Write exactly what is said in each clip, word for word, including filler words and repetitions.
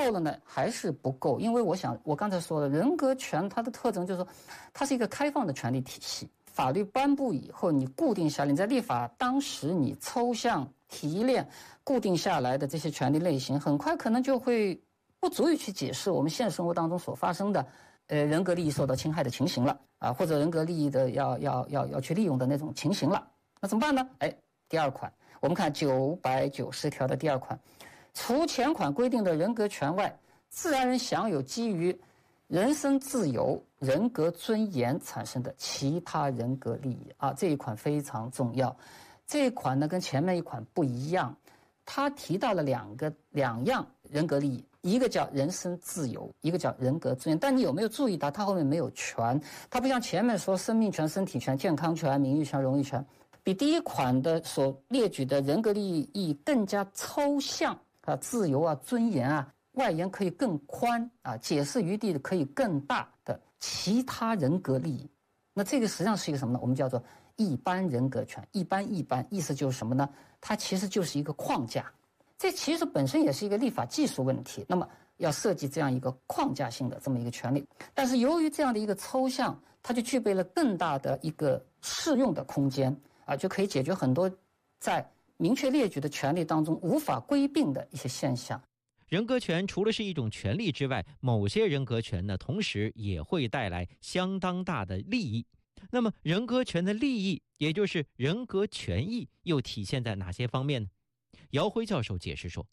够了呢？还是不够？因为我想，我刚才说了，人格权它的特征就是说，它是一个开放的权利体系。法律颁布以后，你固定下来，你在立法当时你抽象提炼固定下来的这些权利类型，很快可能就会不足以去解释我们现实生活当中所发生的，呃，人格利益受到侵害的情形了啊，或者人格利益的要要要要去利用的那种情形了。那怎么办呢？哎，第二款，我们看九百九十条的第二款，除前款规定的人格权外，自然人享有基于人身自由、人格尊严产生的其他人格利益啊，这一款非常重要。这一款呢跟前面一款不一样，它提到了两个两样人格利益，一个叫人身自由，一个叫人格尊严。但你有没有注意到，它后面没有权？它不像前面说生命权、身体权、健康权、名誉权、荣誉权，比第一款的所列举的人格利益更加抽象啊，自由啊、尊严啊。外延可以更宽啊，解释余地可以更大的其他人格利益，那这个实际上是一个什么呢？我们叫做一般人格权。一般一般意思就是什么呢？它其实就是一个框架，这其实本身也是一个立法技术问题。那么要设计这样一个框架性的这么一个权利，但是由于这样的一个抽象，它就具备了更大的一个适用的空间啊，就可以解决很多在明确列举的权利当中无法归并的一些现象。 人格权除了是一种权利之外，某些人格权呢，同时也会带来相当大的利益。那么人格权的利益，也就是人格权益，又体现在哪些方面呢？姚辉教授解释说，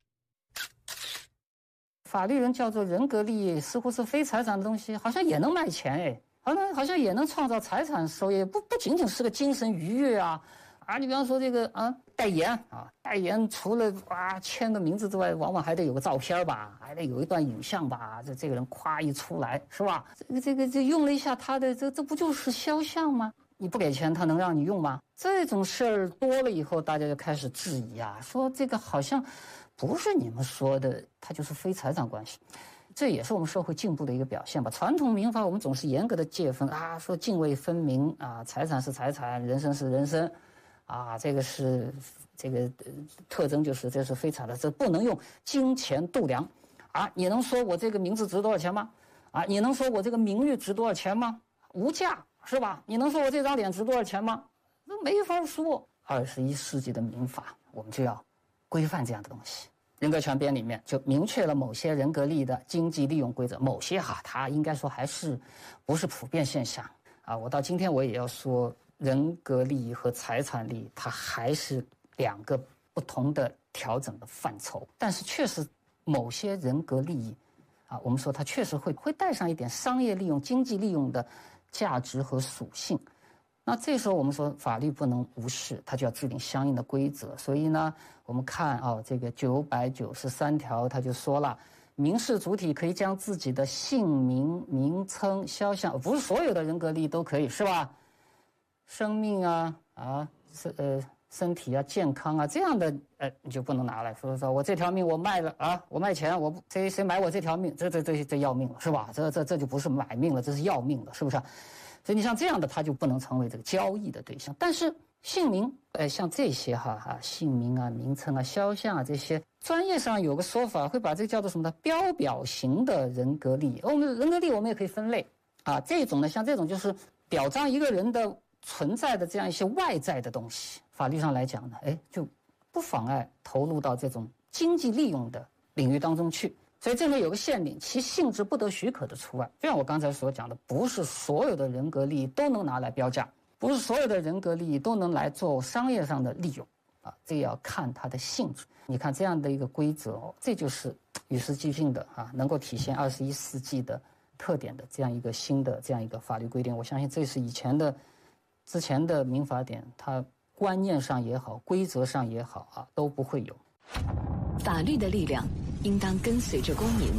法律人叫做人格利益，似乎是非财产的东西，好像也能卖钱哎，好像好像也能创造财产收益，不不仅仅是个精神愉悦啊。啊，你比方说这个啊，代言啊，代言除了啊签个名字之外，往往还得有个照片吧，还得有一段影像吧，这这个人夸一出来是吧？这个这个这用了一下他的这这不就是肖像吗？你不给钱他能让你用吗？这种事儿多了以后，大家就开始质疑啊，说这个好像不是你们说的，它就是非财产关系。这也是我们社会进步的一个表现吧。传统民法我们总是严格的界分啊，说泾渭分明啊，财产是财产，人身是人身。啊，这个是这个、呃、特征，就是这是非常的，这不能用金钱度量啊！你能说我这个名字值多少钱吗？啊，你能说我这个名誉值多少钱吗？无价是吧？你能说我这张脸值多少钱吗？那没法说。二十一世纪的民法，我们就要规范这样的东西。人格权编里面就明确了某些人格利益的经济利用规则，某些哈，它应该说还是不是普遍现象啊。我到今天我也要说。人格利益和财产利益，它还是两个不同的调整的范畴。但是确实，某些人格利益，啊，我们说它确实会会带上一点商业利用、经济利用的价值和属性。那这时候我们说法律不能无视，它就要制定相应的规则。所以呢，我们看啊，这个九百九十三条，它就说了。民事主体可以将自己的姓名、名称、肖像，不是所有的人格利益都可以，是吧？生命啊啊，是呃身体啊健康啊这样的，呃你就不能拿来说说我这条命我卖了啊，我卖钱，我谁谁买我这条命，这这这这要命了是吧？这这这就不是买命了，这是要命了，是不是？所以你像这样的，他就不能成为这个交易的对象。但是姓名，呃，像这些哈哈，姓名啊、名称啊、肖像啊这些，专业上有个说法，会把这个叫做什么呢？标表型的人格利益。我们人格利益我们也可以分类啊，这种呢，像这种就是表彰一个人的存在的这样一些外在的东西，法律上来讲呢，哎，就不妨碍投入到这种经济利用的领域当中去。所以这里有个限定，其性质不得许可的除外。就像我刚才所讲的，不是所有的人格利益都能拿来标价，不是所有的人格利益都能来做商业上的利用啊，这要看它的性质。你看这样的一个规则哦，这就是与时俱进的啊，能够体现二十一世纪的特点的这样一个新的这样一个法律规定。我相信这是以前的、之前的民法典，它观念上也好，规则上也好啊，都不会有。 法律的力量应当跟随着公民，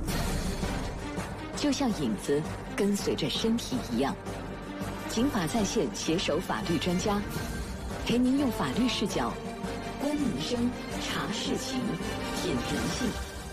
就像影子跟随着身体一样。警法在线携手法律专家，陪您用法律视角观民生、查事情、品人性。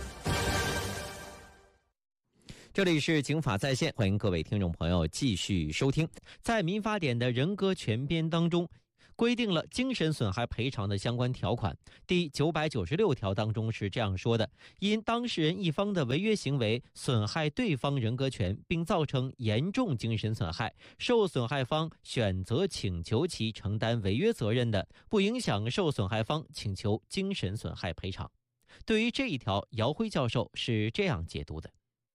这里是警法在线，欢迎各位听众朋友继续收听。在民法典的人格权编当中， 规定了精神损害赔偿的相关条款。第九百九十六条当中是这样说的：因当事人一方的违约行为损害对方人格权，并造成严重精神损害，受损害方选择请求其承担违约责任的，不影响受损害方请求精神损害赔偿。对于这一条，姚辉教授是这样解读的：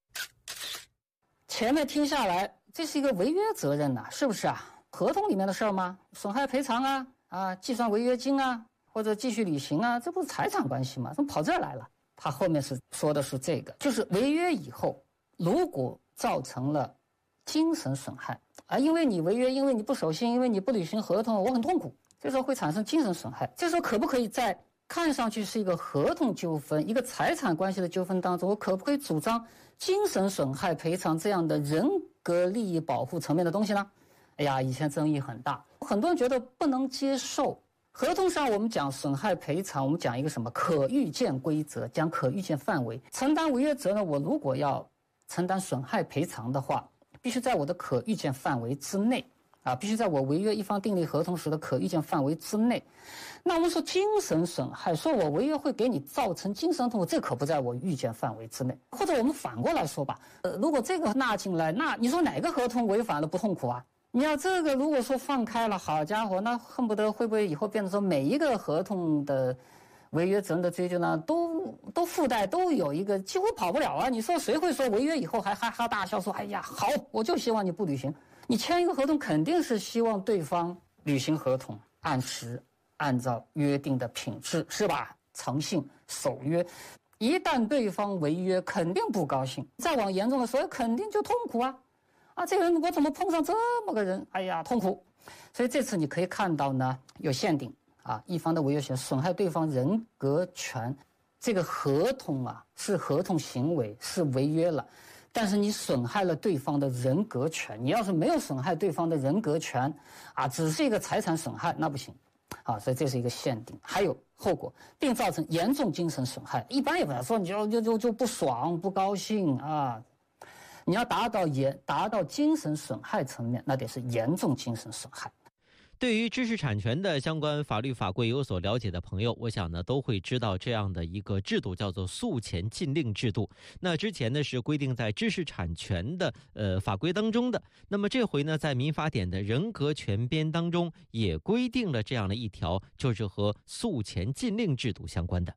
前面听下来，这是一个违约责任呐、啊，是不是啊？合同里面的事儿吗？损害赔偿啊，啊，计算违约金啊，或者继续履行啊，这不是财产关系吗？怎么跑这儿来了？他后面是说的是这个，就是违约以后，如果造成了精神损害啊，因为你违约，因为你不守信，因为你不履行合同，我很痛苦，这时候会产生精神损害。这时候可不可以在看上去是一个合同纠纷、一个财产关系的纠纷当中，我可不可以主张精神损害赔偿这样的人格利益保护层面的东西呢？哎呀，以前争议很大，很多人觉得不能接受。合同上我们讲损害赔偿，我们讲一个什么可预见规则，讲可预见范围。承担违约责任，我如果要承担损害赔偿的话，必须在我的可预见范围之内啊，必须在我违约一方订立合同时的可预见范围之内。那我们说精神损害，说我违约会给你造成精神痛苦，这可不在我预见范围之内。或者我们反过来说吧，呃，如果这个纳进来，那你说哪个合同违反了不痛苦啊？你要这个如果说放开了，好家伙，那恨不得会不会以后变成说每一个合同的违约责任的追究呢，都都附带都有一个，几乎跑不了啊！你说谁会说违约以后还哈哈大笑说，哎呀，好，我就希望你不履行。你签一个合同肯定是希望对方履行合同，按时按照约定的品质，是吧？诚信守约。一旦对方违约，肯定不高兴。再往严重的说，肯定就痛苦啊！啊，这个人我怎么碰上这么个人？哎呀，痛苦。所以这次你可以看到呢，有限定啊，一方的违约权损害对方人格权，这个合同啊是合同行为，是违约了。但是你损害了对方的人格权，你要是没有损害对方的人格权，啊，只是一个财产损害，那不行，啊，所以这是一个限定。还有后果，并造成严重精神损害，一般也不要说你就就就就不爽、不高兴啊，你要达到严达到精神损害层面，那得是严重精神损害。 对于知识产权的相关法律法规有所了解的朋友，我想呢都会知道这样的一个制度叫做诉前禁令制度。那之前呢是规定在知识产权的呃法规当中的，那么这回呢在民法典的人格权编当中也规定了这样的一条，就是和诉前禁令制度相关的。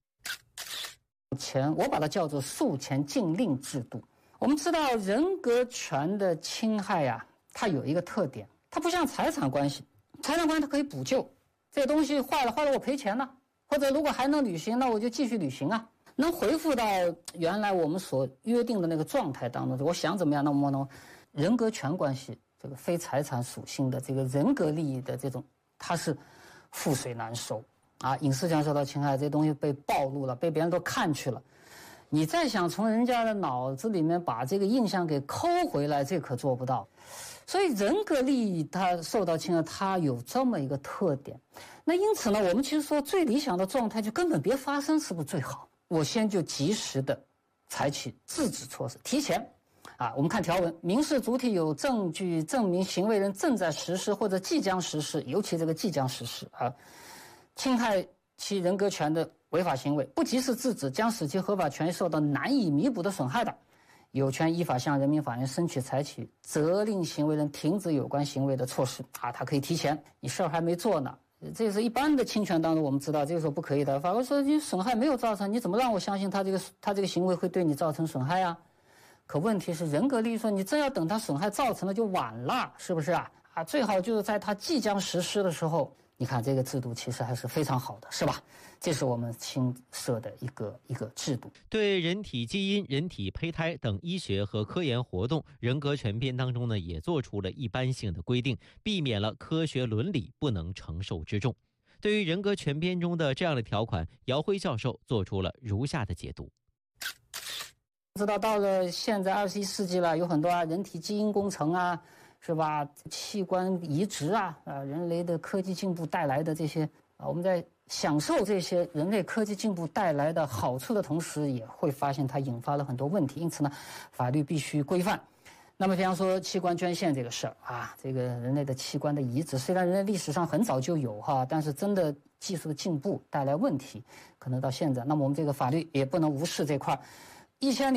前我把它叫做诉前禁令制度。我们知道人格权的侵害呀、啊，它有一个特点。它不像财产关系，财产关系它可以补救，这个东西坏了坏了我赔钱呢，或者如果还能履行，那我就继续履行啊，能恢复到原来我们所约定的那个状态当中。我想怎么样，那么呢，人格权关系这个非财产属性的这个人格利益的这种，它是覆水难收啊，隐私权受到侵害，这东西被暴露了，被别人都看去了。你再想从人家的脑子里面把这个印象给抠回来，这可做不到。所以人格利益它受到侵害，它有这么一个特点。那因此呢，我们其实说最理想的状态就根本别发生，是不是最好？我先就及时的采取制止措施，提前啊。我们看条文，民事主体有证据证明行为人正在实施或者即将实施，尤其这个即将实施啊，侵害其人格权的违法行为，不及时制止，将使其合法权益受到难以弥补的损害的，有权依法向人民法院申请采取责令行为人停止有关行为的措施啊，他可以提前，你事儿还没做呢。这是一般的侵权当中，我们知道这个时候不可以的。法官说你损害没有造成，你怎么让我相信他这个他这个行为会对你造成损害啊？可问题是人格利益说你真要等他损害造成了就晚了，是不是啊？啊，最好就是在他即将实施的时候。你看这个制度其实还是非常好的，是吧？这是我们新设的一个一个制度。 对人体基因、人体胚胎等医学和科研活动，人格权编当中呢也做出了一般性的规定，避免了科学伦理不能承受之重。对于人格权编中的这样的条款，姚辉教授做出了如下的解读。 知道到了现在二十一世纪了，有很多啊人体基因工程啊。是吧？器官移植啊，啊，人类的科技进步带来的这些啊，我们在享受这些人类科技进步带来的好处的同时，也会发现它引发了很多问题。因此呢，法律必须规范。 那么，比方说器官捐献这个事儿啊，这个人类的器官的移植，虽然人类历史上很早就有哈，但是真的技术的进步带来问题，可能到现在，那么我们这个法律也不能无视这块。一千